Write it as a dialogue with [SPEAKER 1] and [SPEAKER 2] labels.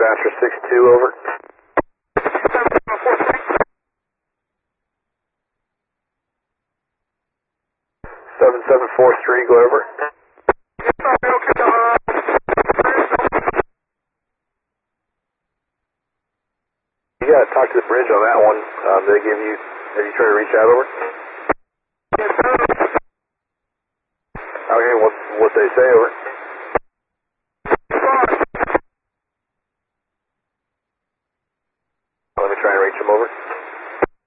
[SPEAKER 1] Dispatcher 6-2, over. 7743, go over. You gotta talk to the bridge on that one. Did they give you, have you tried to reach out, over? Okay, what they say, over? Let me try and reach them, over.